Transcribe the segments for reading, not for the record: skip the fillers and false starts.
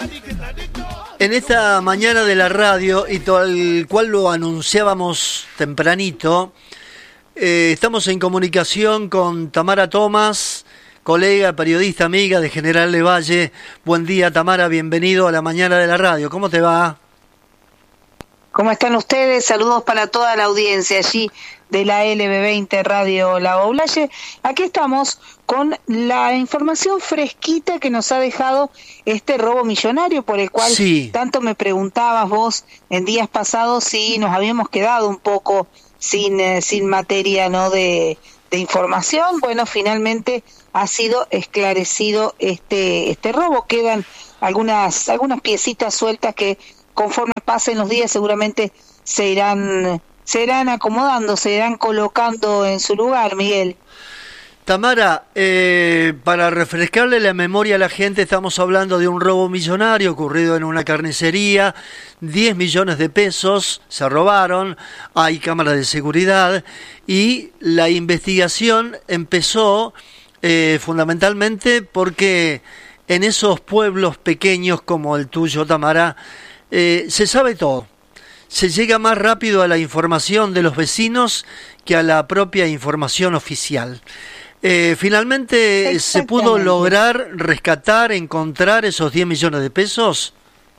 En esta mañana de la radio, y tal cual lo anunciábamos tempranito, estamos en comunicación con Tamara Tomás, colega, periodista, amiga de General Lavalle. Buen día, Tamara, bienvenido a la mañana de la radio. ¿Cómo te va? ¿Cómo están ustedes? Saludos para toda la audiencia allí de la LB20 Radio Lavalle. Aquí estamos con la información fresquita que nos ha dejado este robo millonario por el cual tanto me preguntabas vos en días pasados si nos habíamos quedado un poco sin materia, ¿no?, de información. Bueno, finalmente ha sido esclarecido este robo. Quedan algunas piecitas sueltas que conforme pasen los días seguramente se irán acomodando, se irán colocando en su lugar, Miguel. Tamara, para refrescarle la memoria a la gente, estamos hablando de un robo millonario ocurrido en una carnicería. 10 millones de pesos se robaron, hay cámaras de seguridad y la investigación empezó fundamentalmente porque en esos pueblos pequeños como el tuyo, Tamara, se sabe todo. Se llega más rápido a la información de los vecinos que a la propia información oficial. Finalmente, ¿se pudo lograr rescatar, encontrar esos 10 millones de pesos?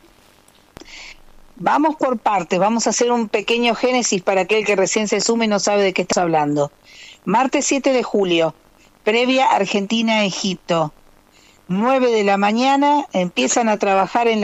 Vamos por partes, vamos a hacer un pequeño génesis para aquel que recién se sume y no sabe de qué estás hablando. Martes 7 de julio, previa Argentina-Egipto. 9 de la mañana empiezan a trabajar en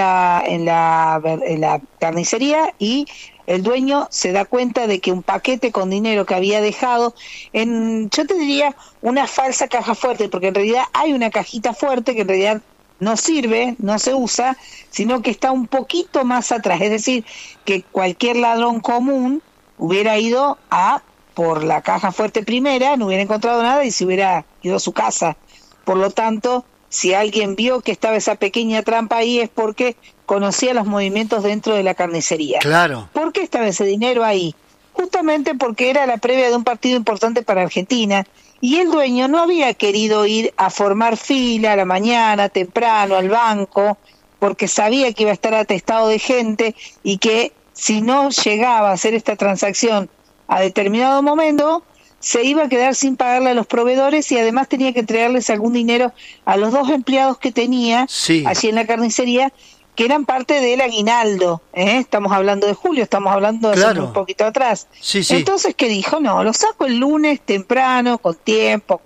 la carnicería y el dueño se da cuenta de que un paquete con dinero que había dejado yo te diría, una falsa caja fuerte, porque en realidad hay una cajita fuerte que en realidad no sirve, no se usa, sino que está un poquito más atrás. Es decir, que cualquier ladrón común hubiera ido por la caja fuerte primera, no hubiera encontrado nada y se hubiera ido a su casa. Por lo tanto, si alguien vio que estaba esa pequeña trampa ahí es porque conocía los movimientos dentro de la carnicería. Claro. ¿Por qué estaba ese dinero ahí? Justamente porque era la previa de un partido importante para Argentina y el dueño no había querido ir a formar fila a la mañana, temprano, al banco, porque sabía que iba a estar atestado de gente y que si no llegaba a hacer esta transacción a determinado momento, se iba a quedar sin pagarle a los proveedores y además tenía que entregarles algún dinero a los 2 empleados que tenía allí en la carnicería, que eran parte del aguinaldo. Estamos hablando de julio, estamos hablando de hace un poquito atrás. Entonces, ¿qué dijo? No, lo saco el lunes temprano, con tiempo,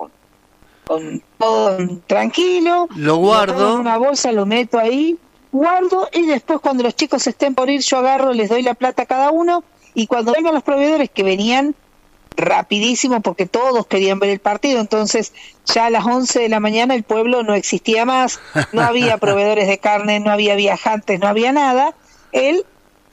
con todo tranquilo. Lo guardo. Lo pongo en una bolsa, lo meto ahí, guardo y después cuando los chicos estén por ir, yo agarro, les doy la plata a cada uno y cuando vengan los proveedores que venían rapidísimo porque todos querían ver el partido, entonces ya a las 11 de la mañana el pueblo no existía más, no había proveedores de carne, no había viajantes, no había nada. Él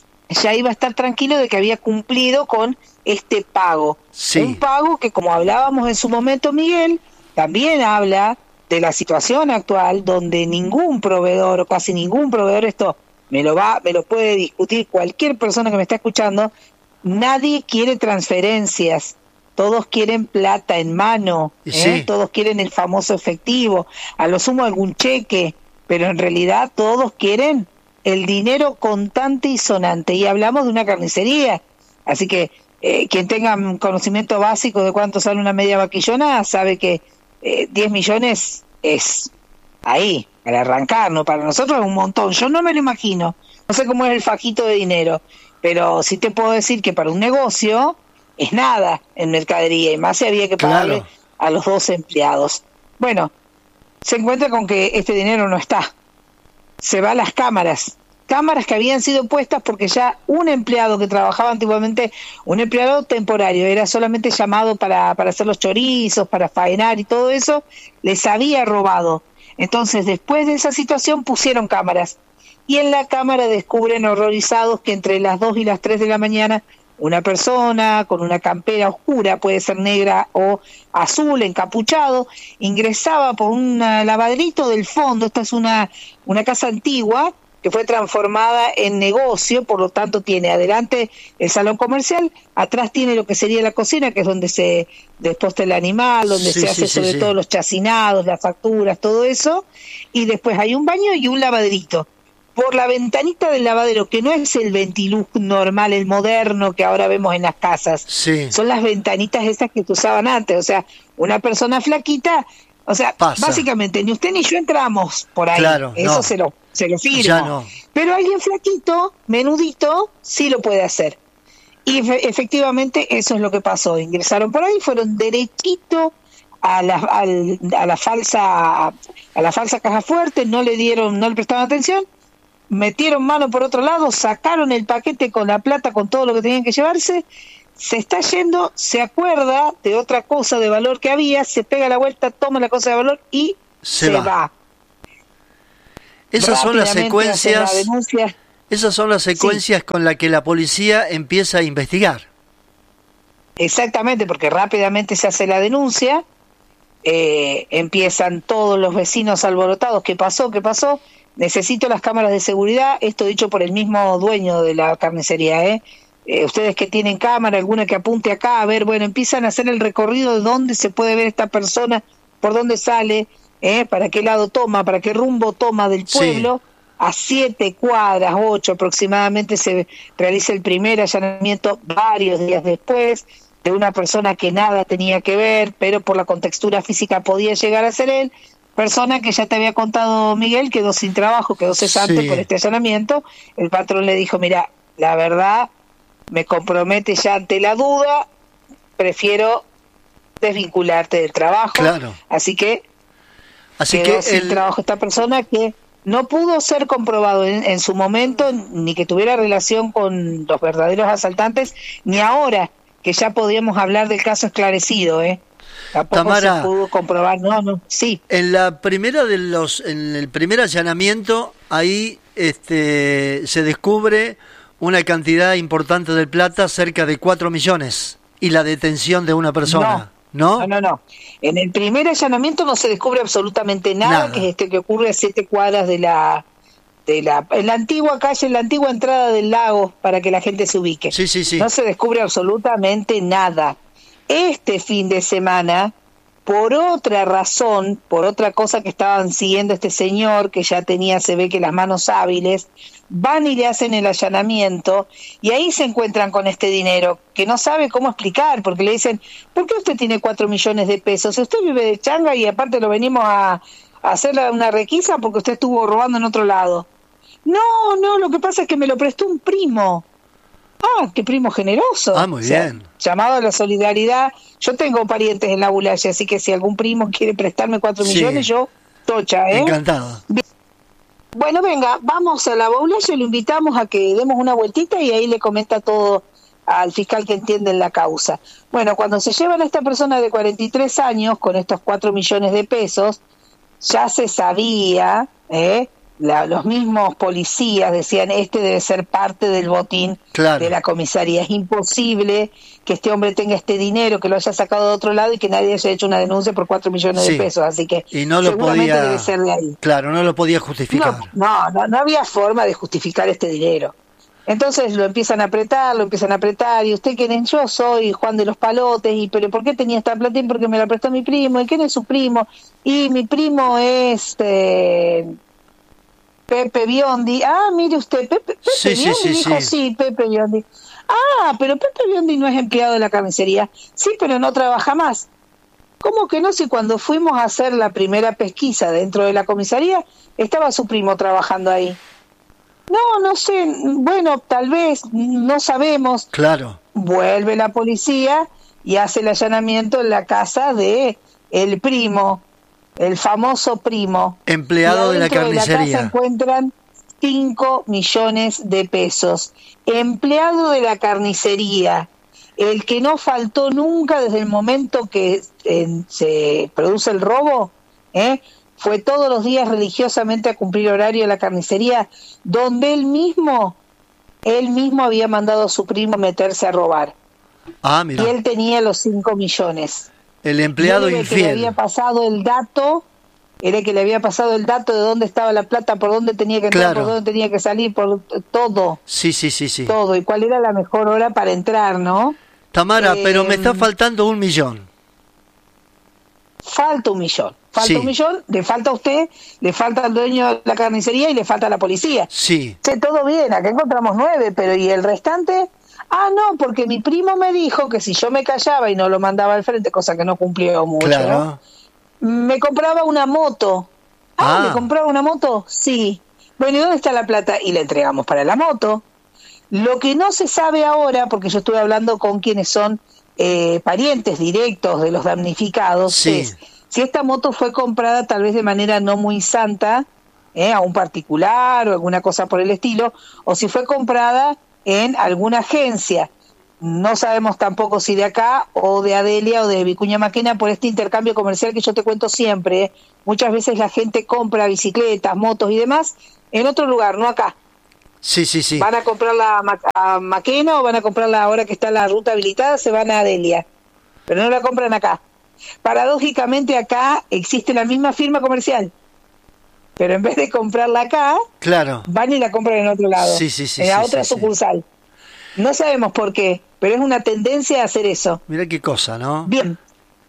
ya iba a estar tranquilo de que había cumplido con este pago. Un pago que, como hablábamos en su momento, Miguel, también habla de la situación actual donde ningún proveedor o casi ningún proveedor, esto me lo puede discutir cualquier persona que me está escuchando, nadie quiere transferencias, todos quieren plata en mano, todos quieren el famoso efectivo, a lo sumo algún cheque, pero en realidad todos quieren el dinero contante y sonante, y hablamos de una carnicería, así que quien tenga un conocimiento básico de cuánto sale una media vaquillona sabe que 10 millones es ahí, para arrancar, ¿no? Para nosotros es un montón, yo no me lo imagino, no sé cómo es el fajito de dinero, pero sí te puedo decir que para un negocio es nada en mercadería, y más si había que pagarle a los 2 empleados. Bueno, se encuentra con que este dinero no está. Se va a las cámaras que habían sido puestas porque ya un empleado que trabajaba antiguamente, un empleado temporario, era solamente llamado para hacer los chorizos, para faenar y todo eso, les había robado. Entonces, después de esa situación pusieron cámaras. Y en la cámara descubren horrorizados que entre las 2 y las 3 de la mañana una persona con una campera oscura, puede ser negra o azul, encapuchado, ingresaba por un lavadero del fondo. Esta es una casa antigua que fue transformada en negocio, por lo tanto tiene adelante el salón comercial, atrás tiene lo que sería la cocina, que es donde se desposta el animal, donde se hace sobre todo los chacinados, las facturas, todo eso, y después hay un baño y un lavaderito. por la ventanita del lavadero, que no es el ventiluz normal, el moderno que ahora vemos en las casas. Sí. Son las ventanitas esas que se usaban antes. O sea, una persona flaquita, o sea, básicamente ni usted ni yo entramos por ahí. Claro, eso no. se lo firmo. Ya no. Pero alguien flaquito, menudito, sí lo puede hacer. Y efectivamente eso es lo que pasó. Ingresaron por ahí, fueron derechito a la falsa caja fuerte, no le prestaron atención, metieron mano por otro lado, sacaron el paquete con la plata, con todo lo que tenían que llevarse, se está yendo, se acuerda de otra cosa de valor que había, se pega la vuelta, toma la cosa de valor y se va. Esas son las secuencias con las que la policía empieza a investigar. Exactamente, porque rápidamente se hace la denuncia, empiezan todos los vecinos alborotados. ¿Qué pasó? Necesito las cámaras de seguridad, esto dicho por el mismo dueño de la carnicería, ustedes que tienen cámara, alguna que apunte acá, a ver, bueno, empiezan a hacer el recorrido de dónde se puede ver esta persona, por dónde sale, para qué lado toma, para qué rumbo toma del pueblo. Sí. A 7 cuadras, 8 aproximadamente, se realiza el primer allanamiento varios días después, de una persona que nada tenía que ver, pero por la contextura física podía llegar a ser él. Persona que ya te había contado Miguel, quedó sin trabajo, quedó cesante por este allanamiento. El patrón le dijo, mira, la verdad me compromete ya ante la duda, prefiero desvincularte del trabajo. Claro. Así que quedó sin trabajo esta persona, que no pudo ser comprobado en su momento, ni que tuviera relación con los verdaderos asaltantes, ni ahora que ya podíamos hablar del caso esclarecido, Tampoco Tamara, se pudo comprobar, sí. En el primer allanamiento, ahí se descubre una cantidad importante de plata, cerca de 4 millones, y la detención de una persona, ¿no? No. En el primer allanamiento no se descubre absolutamente nada. Que es que ocurre a 7 cuadras en la antigua calle, en la antigua entrada del lago, para que la gente se ubique. Sí. No se descubre absolutamente nada. Este fin de semana, por otra razón, por otra cosa que estaban siguiendo este señor, que ya tenía, se ve que las manos hábiles, van y le hacen el allanamiento, y ahí se encuentran con este dinero, que no sabe cómo explicar, porque le dicen, ¿por qué usted tiene 4 millones de pesos? Usted vive de changa y aparte lo venimos a hacer una requisa porque usted estuvo robando en otro lado. No, lo que pasa es que me lo prestó un primo. Ah, qué primo generoso. Ah, muy bien. Llamado a la solidaridad. Yo tengo parientes en la Bulaya, así que si algún primo quiere prestarme 4 millones, yo, tocha, Encantado. Bien. Bueno, venga, vamos a la Bulaya, lo invitamos a que demos una vueltita y ahí le comenta todo al fiscal que entiende en la causa. Bueno, cuando se llevan a esta persona de 43 años con estos 4 millones de pesos, ya se sabía, los mismos policías decían, este debe ser parte del botín de la comisaría. Es imposible que este hombre tenga este dinero, que lo haya sacado de otro lado y que nadie haya hecho una denuncia por 4 millones de pesos. Así que y no lo seguramente podía, debe ser de ahí. Claro, no lo podía justificar. No había forma de justificar este dinero. Entonces lo empiezan a apretar, y usted quién es, yo soy Juan de los Palotes, y pero ¿por qué tenía esta plata? Porque me la prestó mi primo. ¿Y quién es su primo? Y mi primo es Pepe Biondi. Ah, mire usted, Pepe Biondi dijo, sí, Pepe Biondi. Ah, pero Pepe Biondi no es empleado de la carnicería. Sí, pero no trabaja más. ¿Cómo que no? Si cuando fuimos a hacer la primera pesquisa dentro de la comisaría, estaba su primo trabajando ahí. No sé, bueno, tal vez, no sabemos. Claro. Vuelve la policía y hace el allanamiento en la casa de el primo, el famoso primo. Empleado de la carnicería. De la casa encuentran 5 millones de pesos. Empleado de la carnicería, el que no faltó nunca desde el momento que se produce el robo, fue todos los días religiosamente a cumplir horario en la carnicería, donde él mismo había mandado a su primo meterse a robar. Ah, mira. Y él tenía los 5 millones. El empleado infiel. Que le había pasado el dato, era que le había pasado el dato de dónde estaba la plata, por dónde tenía que entrar, por dónde tenía que salir, por todo. Sí. Todo, y cuál era la mejor hora para entrar, ¿no? Tamara, pero me está faltando 1 millón. falta 1.000.000. Falta Sí. 1.000.000, le falta a usted, le falta al dueño de la carnicería y le falta a la policía. Sí. Che, todo bien, acá encontramos 9, pero ¿y el restante? Ah, no, porque mi primo me dijo que si yo me callaba y no lo mandaba al frente, cosa que no cumplió mucho, Claro. me compraba una moto. Ah, Ah. ¿le compraba una moto? Sí. Bueno, ¿y dónde está la plata? Y la entregamos para la moto. Lo que no se sabe ahora, porque yo estuve hablando con quienes son parientes directos de los damnificados, Sí. es si esta moto fue comprada tal vez de manera no muy santa, a un particular o alguna cosa por el estilo, o si fue comprada en alguna agencia. No sabemos tampoco si de acá o de Adelia o de Vicuña Maquena por este intercambio comercial que yo te cuento siempre. Muchas veces la gente compra bicicletas, motos y demás en otro lugar, no acá. Sí, sí, sí. Van a comprarla a Maquena o van a comprarla ahora que está la ruta habilitada, se van a Adelia, pero no la compran acá. Paradójicamente acá existe la misma firma comercial, pero en vez de comprarla acá, Claro. van y la compran en otro lado, Sí, sí, sí, en la sí, otra sí, sí. sucursal. No sabemos por qué, pero es una tendencia a hacer eso. Mira qué cosa, ¿no? Bien.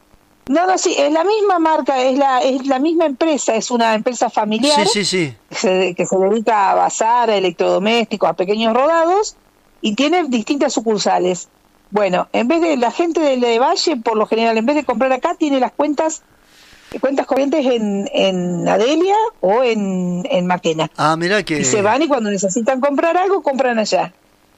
No, sí, es la misma marca, es la misma empresa, es una empresa familiar Sí, sí, sí. que se dedica a bazar, a electrodomésticos, a pequeños rodados, y tiene distintas sucursales. Bueno, en vez de la gente de Valle, por lo general, en vez de comprar acá, tiene las cuentas corrientes en Adelia o en Maquena. Ah, mira que... Y se van y cuando necesitan comprar algo, compran allá.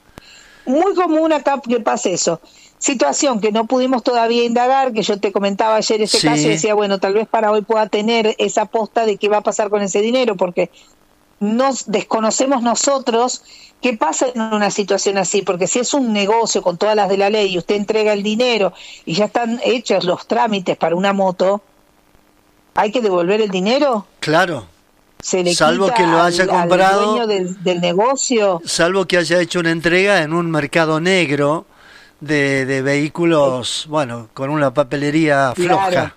Muy común acá que pase eso. Situación que no pudimos todavía indagar, que yo te comentaba ayer ese Sí. caso y decía, bueno, tal vez para hoy pueda tener esa posta de qué va a pasar con ese dinero, porque nos desconocemos nosotros qué pasa en una situación así, porque si es un negocio con todas las de la ley y usted entrega el dinero y ya están hechos los trámites para una moto, ¿hay que devolver el dinero? Claro. Se le Salvo quita que lo haya al comprado, dueño del negocio. salvo que haya hecho una entrega en un mercado negro de vehículos, bueno, con una papelería floja. Claro.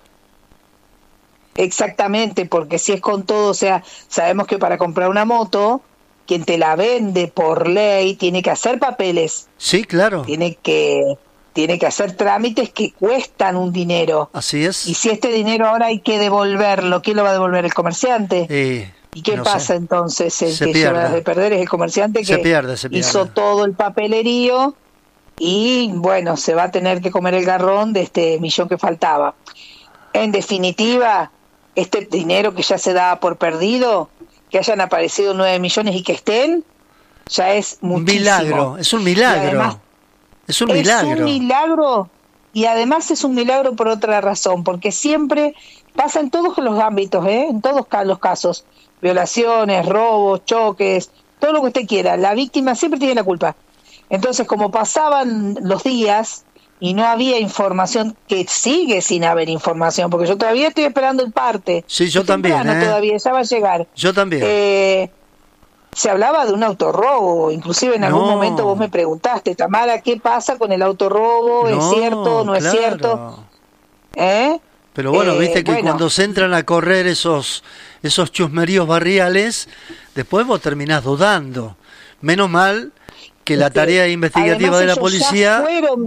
Exactamente, porque si es con todo, o sea, sabemos que para comprar una moto, quien te la vende por ley tiene que hacer papeles, Sí, claro. tiene que hacer trámites que cuestan un dinero. Así es. Y si este dinero ahora hay que devolverlo, ¿quién lo va a devolver? ¿El comerciante? ¿Y qué no pasa sé. entonces? El Se que pierde. lleva de perder es el comerciante Se que pierde. hizo todo el papelerío y bueno, se va a tener que comer el garrón de este millón que faltaba. En definitiva, este dinero que ya se da por perdido, que hayan aparecido 9 millones y que estén, ya es Un muchísimo. milagro, es un milagro. Y además, Es un milagro. Es un milagro, y además es un milagro por otra razón, porque siempre pasa en todos los ámbitos, en todos los casos, violaciones, robos, choques, todo lo que usted quiera, la víctima siempre tiene la culpa. Entonces, como pasaban los días y no había información, que sigue sin haber información, porque yo todavía estoy esperando el parte. Sí, yo Es también, temprano todavía, ya va a llegar. Yo también. Se hablaba de un autorrobo, inclusive en algún momento vos me preguntaste, Tamara, ¿qué pasa con el autorrobo? ¿Es cierto? ¿No es cierto? Pero bueno, viste que bueno, cuando se entran a correr esos chusmeríos barriales, después vos terminás dudando. Menos mal que la tarea investigativa además, de la ellos policía...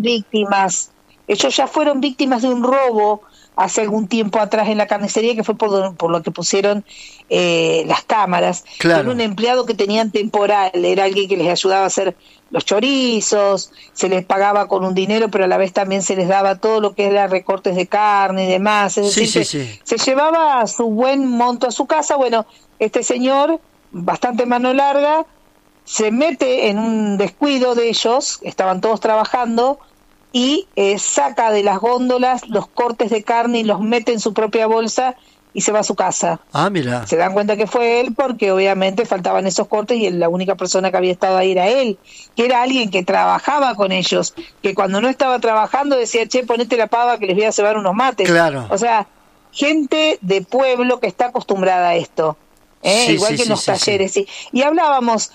ellos ya fueron víctimas de un robo hace algún tiempo atrás en la carnicería, que fue por lo que pusieron las cámaras. Claro. Era un empleado que tenían temporal, era alguien que les ayudaba a hacer los chorizos, se les pagaba con un dinero, pero a la vez también se les daba todo lo que era recortes de carne y demás. Es decir, se llevaba su buen monto a su casa. Bueno, este señor, bastante mano larga, se mete en un descuido de ellos, estaban todos trabajando, y saca de las góndolas los cortes de carne y los mete en su propia bolsa y se va a su casa. Ah, mira. Se dan cuenta que fue él porque obviamente faltaban esos cortes y la única persona que había estado ahí era él, que era alguien que trabajaba con ellos, que cuando no estaba trabajando decía, che, ponete la pava que les voy a cebar unos mates. Claro. O sea, gente de pueblo que está acostumbrada a esto, igual que en los talleres. Sí. Y hablábamos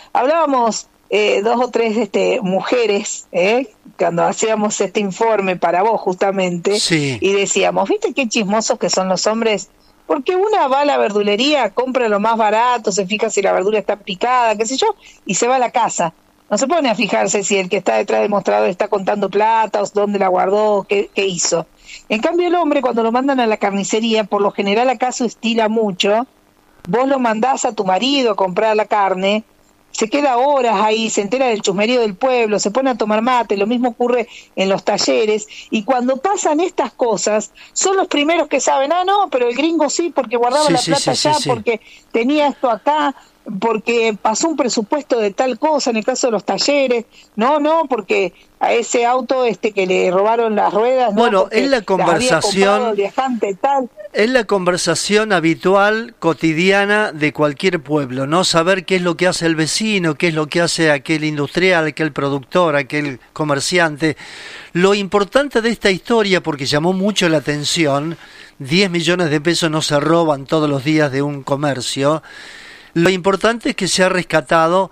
2 o 3 mujeres, cuando hacíamos este informe para vos justamente, y decíamos, ¿viste qué chismosos que son los hombres? Porque una va a la verdulería, compra lo más barato, se fija si la verdura está picada, qué sé yo, y se va a la casa. no se pone a fijarse si el que está detrás del mostrador está contando plata, o dónde la guardó, qué hizo. En cambio el hombre, cuando lo mandan a la carnicería, por lo general acá se estila mucho, vos lo mandás a tu marido a comprar la carne, se queda horas ahí, se entera del chusmerío del pueblo, se pone a tomar mate, lo mismo ocurre en los talleres, y cuando pasan estas cosas, son los primeros que saben, no, pero el gringo sí, porque guardaba la plata allá, porque tenía esto acá, porque pasó un presupuesto de tal cosa en el caso de los talleres, no, porque a ese auto que le robaron las ruedas, bueno, es la conversación, viajante, tal. Es la conversación habitual, cotidiana de cualquier pueblo, ¿no? Saber qué es lo que hace el vecino, qué es lo que hace aquel industrial, aquel productor, aquel comerciante. Lo importante de esta historia, porque llamó mucho la atención, 10 millones de pesos no se roban todos los días de un comercio. Lo importante es que se ha rescatado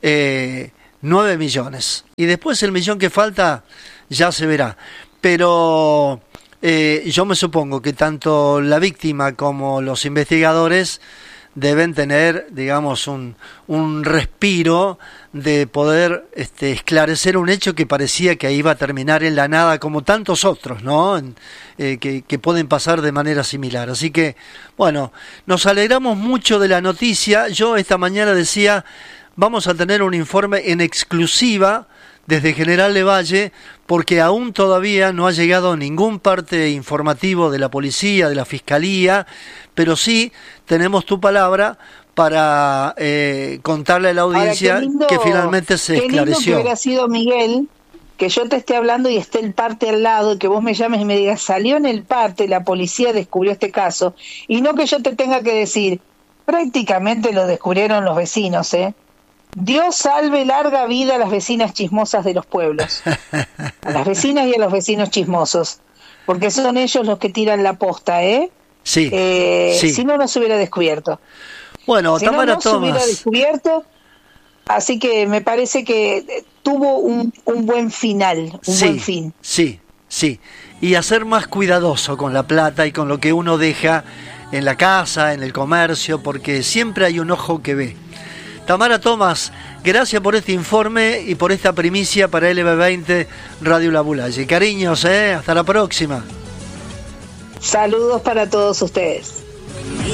9 millones. Y después el millón que falta ya se verá. Pero yo me supongo que tanto la víctima como los investigadores deben tener, digamos, un respiro de poder esclarecer un hecho que parecía que iba a terminar en la nada, como tantos otros, ¿no? Que pueden pasar de manera similar. Así que, bueno, nos alegramos mucho de la noticia. Yo esta mañana decía, vamos a tener un informe en exclusiva desde General Lavalle, porque aún todavía no ha llegado ningún parte informativo de la policía, de la fiscalía, pero sí tenemos tu palabra para contarle a la audiencia que finalmente se esclareció. Qué lindo que hubiera sido, Miguel, que yo te esté hablando y esté el parte al lado, y que vos me llames y me digas, salió en el parte, la policía descubrió este caso, y no que yo te tenga que decir, prácticamente lo descubrieron los vecinos, Dios salve larga vida a las vecinas chismosas de los pueblos, a las vecinas y a los vecinos chismosos, porque son ellos los que tiran la posta, Sí, sí. Si no, no se hubiera descubierto. Bueno, si Tamara no se hubiera descubierto, así que me parece que tuvo un buen final, buen fin. Sí. Y a ser más cuidadoso con la plata y con lo que uno deja en la casa, en el comercio, porque siempre hay un ojo que ve. Tamara Tomás, gracias por este informe y por esta primicia para LB20 Radio La Bulaye. Cariños, hasta la próxima. Saludos para todos ustedes.